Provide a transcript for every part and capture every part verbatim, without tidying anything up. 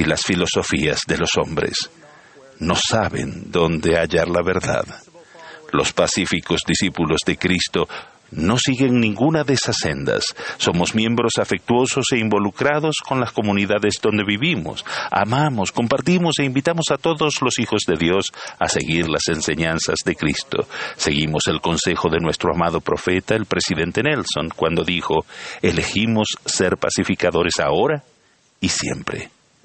y las filosofías de los hombres. No saben dónde hallar la verdad. Los pacíficos discípulos de Cristo no siguen ninguna de esas sendas. Somos miembros afectuosos e involucrados con las comunidades donde vivimos. Amamos, compartimos e invitamos a todos los hijos de Dios a seguir las enseñanzas de Cristo. Seguimos el consejo de nuestro amado profeta, el presidente Nelson, cuando dijo: elegimos ser pacificadores ahora y siempre.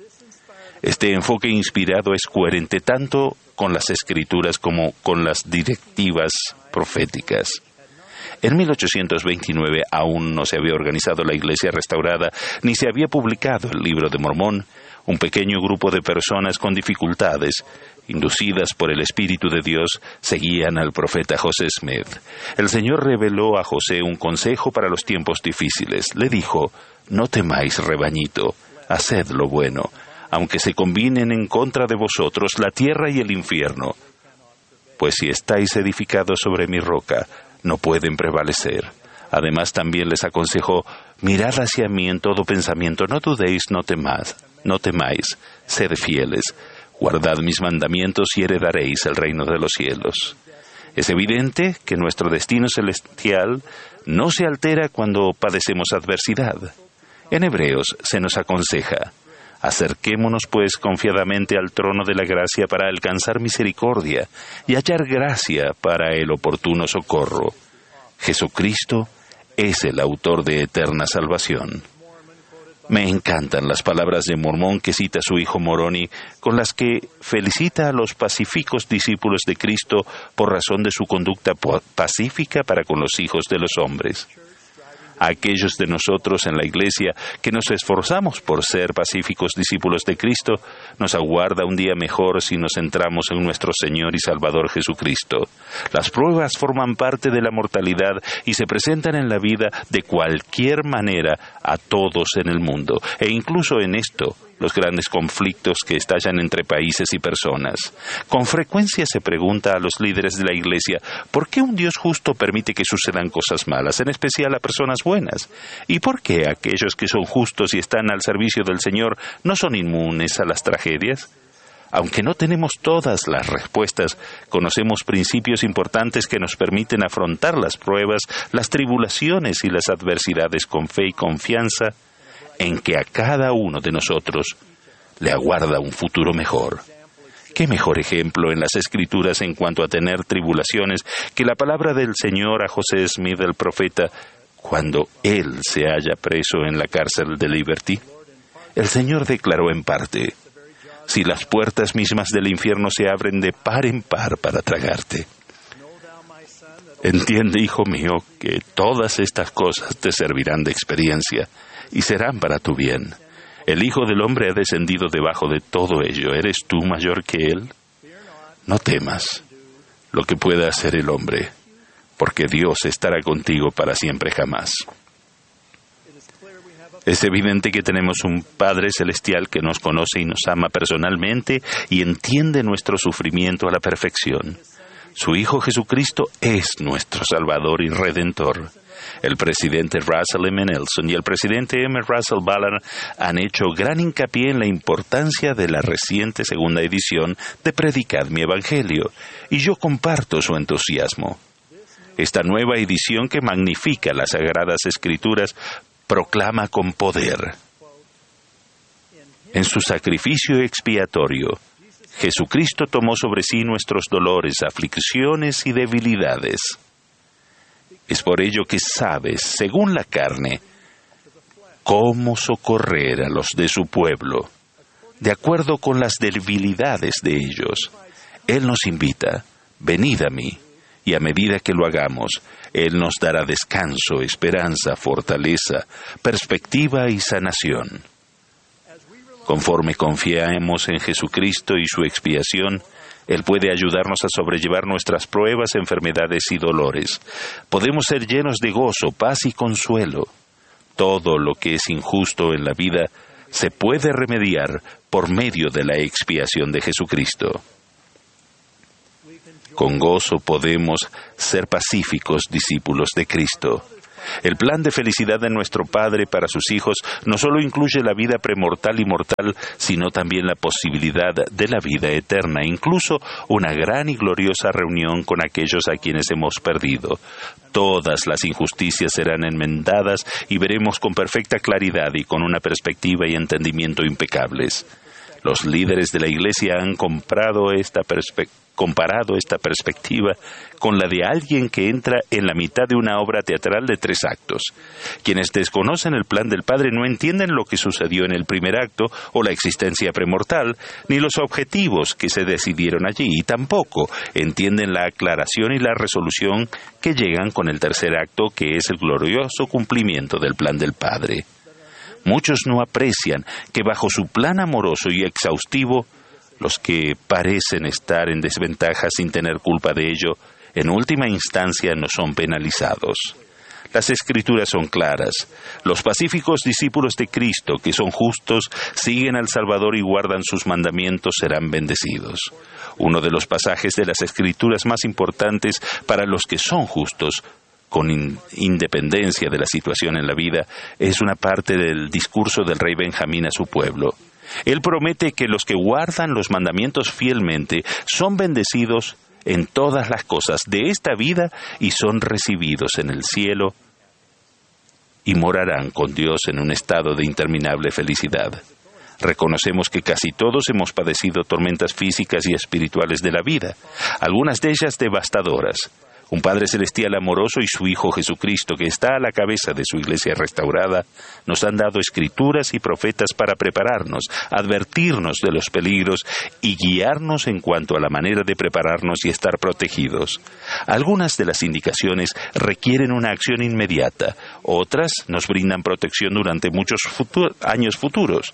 Este enfoque inspirado es coherente tanto con las Escrituras como con las directivas proféticas. En mil ochocientos veintinueve aún no se había organizado la Iglesia restaurada, ni se había publicado el Libro de Mormón. Un pequeño grupo de personas con dificultades, inducidas por el Espíritu de Dios, seguían al profeta José Smith. El Señor reveló a José un consejo para los tiempos difíciles. Le dijo: no temáis, rebañito, haced lo bueno, aunque se combinen en contra de vosotros la tierra y el infierno. Pues si estáis edificados sobre mi roca, no pueden prevalecer. Además también les aconsejó: mirad hacia mí en todo pensamiento, no dudéis, no temáis, no temáis, sed fieles, guardad mis mandamientos y heredaréis el reino de los cielos. Es evidente que nuestro destino celestial no se altera cuando padecemos adversidad. En Hebreos se nos aconseja: acerquémonos pues confiadamente al trono de la gracia para alcanzar misericordia y hallar gracia para el oportuno socorro. Jesucristo es el autor de eterna salvación. Me encantan las palabras de Mormón que cita su hijo Moroni, con las que felicita a los pacíficos discípulos de Cristo por razón de su conducta pacífica para con los hijos de los hombres. A aquellos de nosotros en la Iglesia que nos esforzamos por ser pacíficos discípulos de Cristo, nos aguarda un día mejor si nos centramos en nuestro Señor y Salvador Jesucristo. Las pruebas forman parte de la mortalidad y se presentan en la vida de cualquier manera a todos en el mundo, e incluso en esto, los grandes conflictos que estallan entre países y personas. Con frecuencia se pregunta a los líderes de la Iglesia: ¿por qué un Dios justo permite que sucedan cosas malas, en especial a personas buenas? ¿Y por qué aquellos que son justos y están al servicio del Señor no son inmunes a las tragedias? Aunque no tenemos todas las respuestas, conocemos principios importantes que nos permiten afrontar las pruebas, las tribulaciones y las adversidades con fe y confianza en que a cada uno de nosotros le aguarda un futuro mejor. ¿Qué mejor ejemplo en las Escrituras en cuanto a tener tribulaciones que la palabra del Señor a José Smith el profeta cuando él se halla preso en la cárcel de Liberty? El Señor declaró en parte: si las puertas mismas del infierno se abren de par en par para tragarte. Entiende, hijo mío, que todas estas cosas te servirán de experiencia y serán para tu bien. El Hijo del Hombre ha descendido debajo de todo ello. ¿Eres tú mayor que Él? No temas lo que pueda hacer el hombre, porque Dios estará contigo para siempre jamás. Es evidente que tenemos un Padre Celestial que nos conoce y nos ama personalmente y entiende nuestro sufrimiento a la perfección. Su Hijo Jesucristo es nuestro Salvador y Redentor. El presidente Russell M. Nelson y el presidente M. Russell Ballard han hecho gran hincapié en la importancia de la reciente segunda edición de Predicad mi Evangelio, y yo comparto su entusiasmo. Esta nueva edición, que magnifica las Sagradas Escrituras, proclama con poder: en su sacrificio expiatorio, Jesucristo tomó sobre sí nuestros dolores, aflicciones y debilidades. Es por ello que sabe, según la carne, cómo socorrer a los de su pueblo, de acuerdo con las debilidades de ellos. Él nos invita: venid a mí, y a medida que lo hagamos, Él nos dará descanso, esperanza, fortaleza, perspectiva y sanación. Conforme confiamos en Jesucristo y su expiación, Él puede ayudarnos a sobrellevar nuestras pruebas, enfermedades y dolores. Podemos ser llenos de gozo, paz y consuelo. Todo lo que es injusto en la vida se puede remediar por medio de la expiación de Jesucristo. Con gozo podemos ser pacíficos discípulos de Cristo. El plan de felicidad de nuestro Padre para sus hijos no solo incluye la vida premortal y mortal, sino también la posibilidad de la vida eterna, incluso una gran y gloriosa reunión con aquellos a quienes hemos perdido. Todas las injusticias serán enmendadas y veremos con perfecta claridad y con una perspectiva y entendimiento impecables. Los líderes de la Iglesia han comprado esta perspe- comparado esta perspectiva con la de alguien que entra en la mitad de una obra teatral de tres actos. Quienes desconocen el plan del Padre no entienden lo que sucedió en el primer acto o la existencia premortal, ni los objetivos que se decidieron allí, y tampoco entienden la aclaración y la resolución que llegan con el tercer acto, que es el glorioso cumplimiento del plan del Padre. Muchos no aprecian que bajo su plan amoroso y exhaustivo, los que parecen estar en desventaja sin tener culpa de ello, en última instancia no son penalizados. Las Escrituras son claras. Los pacíficos discípulos de Cristo, que son justos, siguen al Salvador y guardan sus mandamientos, serán bendecidos. Uno de los pasajes de las Escrituras más importantes para los que son justos, con in- independencia de la situación en la vida, es una parte del discurso del rey Benjamín a su pueblo. Él promete que los que guardan los mandamientos fielmente son bendecidos en todas las cosas de esta vida y son recibidos en el cielo y morarán con Dios en un estado de interminable felicidad. Reconocemos que casi todos hemos padecido tormentas físicas y espirituales de la vida, algunas de ellas devastadoras. Un Padre Celestial amoroso y su Hijo Jesucristo, que está a la cabeza de su Iglesia restaurada, nos han dado escrituras y profetas para prepararnos, advertirnos de los peligros y guiarnos en cuanto a la manera de prepararnos y estar protegidos. Algunas de las indicaciones requieren una acción inmediata, otras nos brindan protección durante muchos futu- años futuros.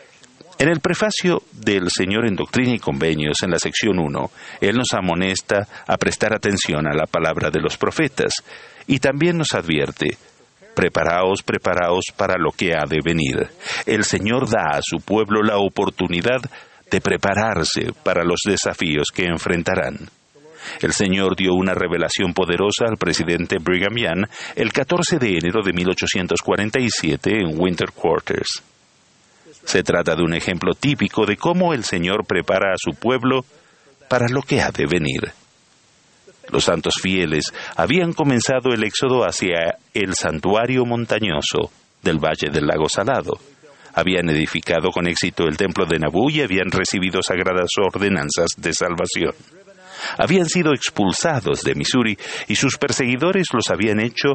En el prefacio del Señor en Doctrina y Convenios, en la sección uno, Él nos amonesta a prestar atención a la palabra de los profetas y también nos advierte: preparaos, preparaos para lo que ha de venir. El Señor da a su pueblo la oportunidad de prepararse para los desafíos que enfrentarán. El Señor dio una revelación poderosa al presidente Brigham Young el catorce de enero de mil ochocientos cuarenta y siete en Winter Quarters. Se trata de un ejemplo típico de cómo el Señor prepara a su pueblo para lo que ha de venir. Los santos fieles habían comenzado el éxodo hacia el santuario montañoso del Valle del Lago Salado. Habían edificado con éxito el templo de Nabú y habían recibido sagradas ordenanzas de salvación. Habían sido expulsados de Missouri y sus perseguidores los habían hecho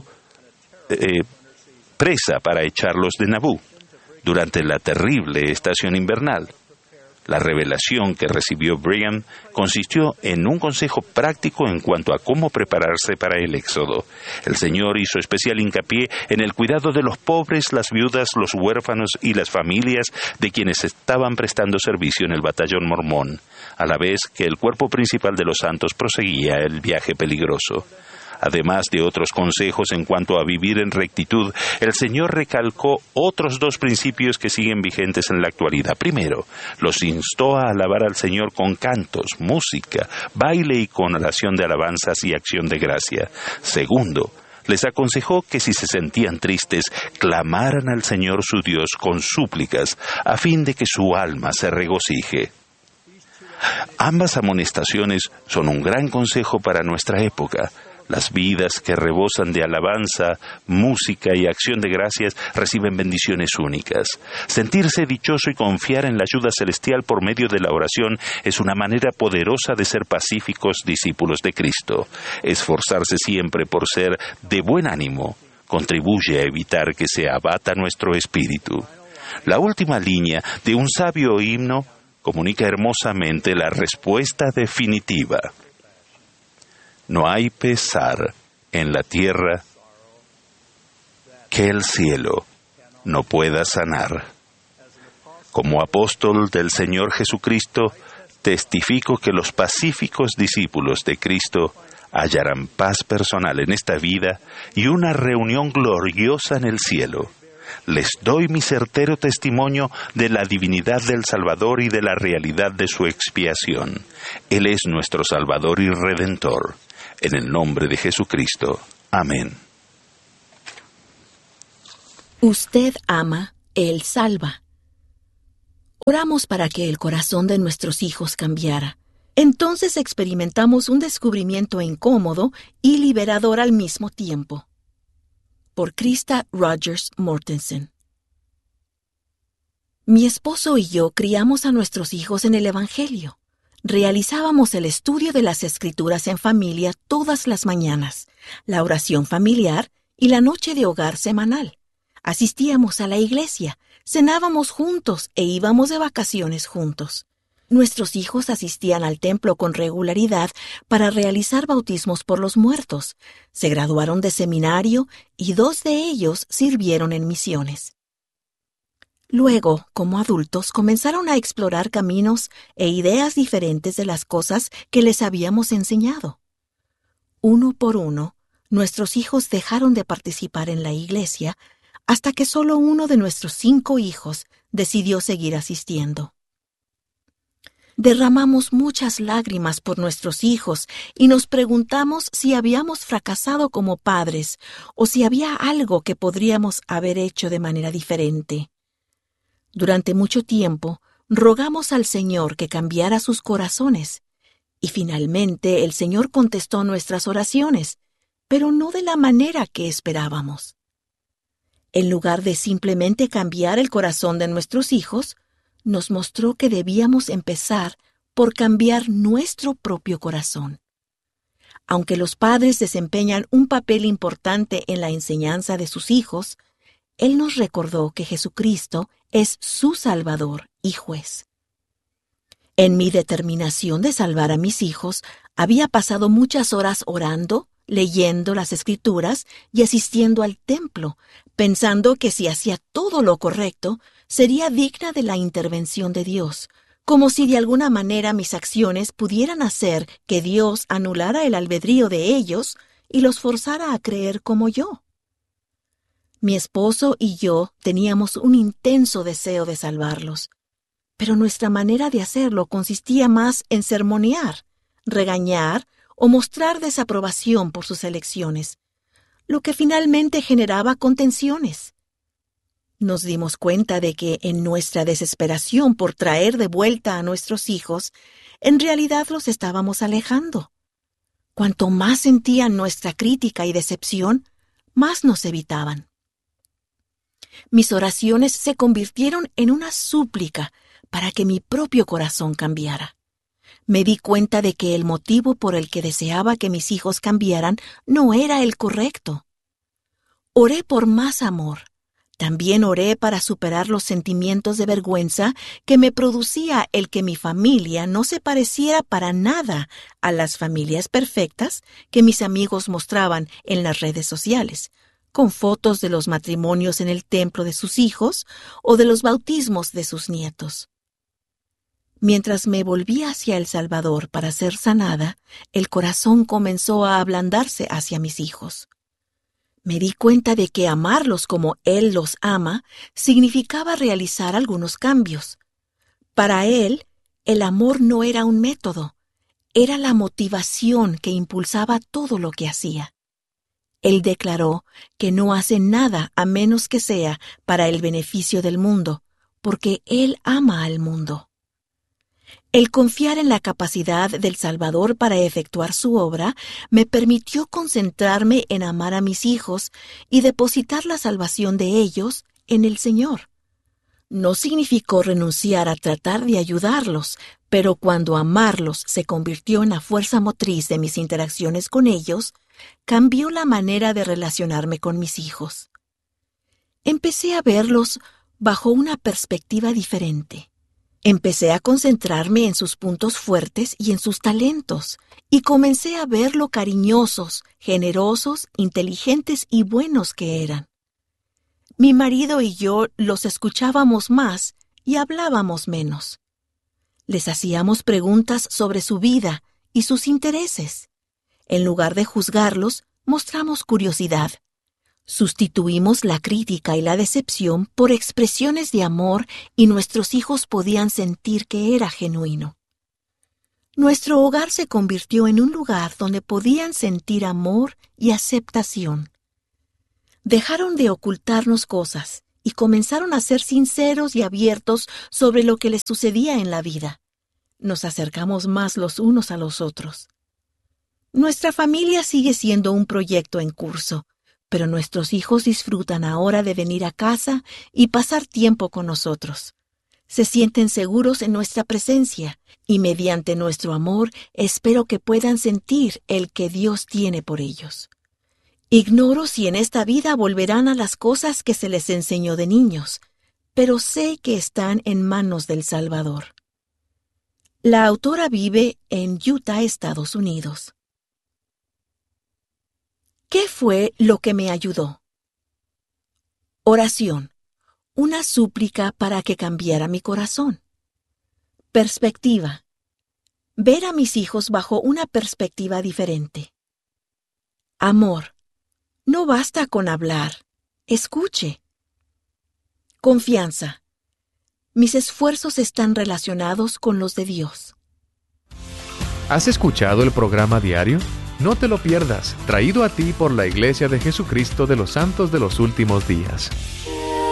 eh, presa para echarlos de Nabú durante la terrible estación invernal. La revelación que recibió Brigham consistió en un consejo práctico en cuanto a cómo prepararse para el éxodo. El Señor hizo especial hincapié en el cuidado de los pobres, las viudas, los huérfanos y las familias de quienes estaban prestando servicio en el batallón mormón, a la vez que el cuerpo principal de los santos proseguía el viaje peligroso. Además de otros consejos en cuanto a vivir en rectitud, el Señor recalcó otros dos principios que siguen vigentes en la actualidad. Primero, los instó a alabar al Señor con cantos, música, baile y con oración de alabanzas y acción de gracia. Segundo, les aconsejó que si se sentían tristes, clamaran al Señor su Dios con súplicas, a fin de que su alma se regocije. Ambas amonestaciones son un gran consejo para nuestra época. Las vidas que rebosan de alabanza, música y acción de gracias reciben bendiciones únicas. Sentirse dichoso y confiar en la ayuda celestial por medio de la oración es una manera poderosa de ser pacíficos discípulos de Cristo. Esforzarse siempre por ser de buen ánimo contribuye a evitar que se abata nuestro espíritu. La última línea de un sabio himno comunica hermosamente la respuesta definitiva. No hay pesar en la tierra que el cielo no pueda sanar. Como apóstol del Señor Jesucristo, testifico que los pacíficos discípulos de Cristo hallarán paz personal en esta vida y una reunión gloriosa en el cielo. Les doy mi certero testimonio de la divinidad del Salvador y de la realidad de su expiación. Él es nuestro Salvador y Redentor. En el nombre de Jesucristo. Amén. Usted ama, Él salva. Oramos para que el corazón de nuestros hijos cambiara. Entonces experimentamos un descubrimiento incómodo y liberador al mismo tiempo. Por Krista Rogers Mortensen. Mi esposo y yo criamos a nuestros hijos en el Evangelio. Realizábamos el estudio de las Escrituras en familia todas las mañanas, la oración familiar y la noche de hogar semanal. Asistíamos a la iglesia, cenábamos juntos e íbamos de vacaciones juntos. Nuestros hijos asistían al templo con regularidad para realizar bautismos por los muertos. Se graduaron de seminario y dos de ellos sirvieron en misiones. Luego, como adultos, comenzaron a explorar caminos e ideas diferentes de las cosas que les habíamos enseñado. Uno por uno, nuestros hijos dejaron de participar en la iglesia hasta que solo uno de nuestros cinco hijos decidió seguir asistiendo. Derramamos muchas lágrimas por nuestros hijos y nos preguntamos si habíamos fracasado como padres o si había algo que podríamos haber hecho de manera diferente. Durante mucho tiempo, rogamos al Señor que cambiara sus corazones, y finalmente el Señor contestó nuestras oraciones, pero no de la manera que esperábamos. En lugar de simplemente cambiar el corazón de nuestros hijos, nos mostró que debíamos empezar por cambiar nuestro propio corazón. Aunque los padres desempeñan un papel importante en la enseñanza de sus hijos, Él nos recordó que Jesucristo es su Salvador y juez. En mi determinación de salvar a mis hijos, había pasado muchas horas orando, leyendo las Escrituras y asistiendo al templo, pensando que si hacía todo lo correcto, sería digna de la intervención de Dios, como si de alguna manera mis acciones pudieran hacer que Dios anulara el albedrío de ellos y los forzara a creer como yo. Mi esposo y yo teníamos un intenso deseo de salvarlos, pero nuestra manera de hacerlo consistía más en sermonear, regañar o mostrar desaprobación por sus elecciones, lo que finalmente generaba contenciones. Nos dimos cuenta de que en nuestra desesperación por traer de vuelta a nuestros hijos, en realidad los estábamos alejando. Cuanto más sentían nuestra crítica y decepción, más nos evitaban. Mis oraciones se convirtieron en una súplica para que mi propio corazón cambiara. Me di cuenta de que el motivo por el que deseaba que mis hijos cambiaran no era el correcto. Oré por más amor. También oré para superar los sentimientos de vergüenza que me producía el que mi familia no se pareciera para nada a las familias perfectas que mis amigos mostraban en las redes sociales, con fotos de los matrimonios en el templo de sus hijos o de los bautismos de sus nietos. Mientras me volvía hacia El Salvador para ser sanada, el corazón comenzó a ablandarse hacia mis hijos. Me di cuenta de que amarlos como Él los ama significaba realizar algunos cambios. Para Él, el amor no era un método, era la motivación que impulsaba todo lo que hacía. Él declaró que no hace nada a menos que sea para el beneficio del mundo, porque Él ama al mundo. El confiar en la capacidad del Salvador para efectuar su obra me permitió concentrarme en amar a mis hijos y depositar la salvación de ellos en el Señor. No significó renunciar a tratar de ayudarlos, pero cuando amarlos se convirtió en la fuerza motriz de mis interacciones con ellos, cambió la manera de relacionarme con mis hijos. Empecé a verlos bajo una perspectiva diferente. Empecé a concentrarme en sus puntos fuertes y en sus talentos, y comencé a ver lo cariñosos, generosos, inteligentes y buenos que eran. Mi marido y yo los escuchábamos más y hablábamos menos. Les hacíamos preguntas sobre su vida y sus intereses. En lugar de juzgarlos, mostramos curiosidad. Sustituimos la crítica y la decepción por expresiones de amor y nuestros hijos podían sentir que era genuino. Nuestro hogar se convirtió en un lugar donde podían sentir amor y aceptación. Dejaron de ocultarnos cosas y comenzaron a ser sinceros y abiertos sobre lo que les sucedía en la vida. Nos acercamos más los unos a los otros. Nuestra familia sigue siendo un proyecto en curso, pero nuestros hijos disfrutan ahora de venir a casa y pasar tiempo con nosotros. Se sienten seguros en nuestra presencia y mediante nuestro amor espero que puedan sentir el que Dios tiene por ellos. Ignoro si en esta vida volverán a las cosas que se les enseñó de niños, pero sé que están en manos del Salvador. La autora vive en Utah, Estados Unidos. ¿Qué fue lo que me ayudó? Oración. Una súplica para que cambiara mi corazón. Perspectiva. Ver a mis hijos bajo una perspectiva diferente. Amor. No basta con hablar. Escuche. Confianza. Mis esfuerzos están relacionados con los de Dios. ¿Has escuchado el programa diario? No te lo pierdas, traído a ti por la Iglesia de Jesucristo de los Santos de los Últimos Días.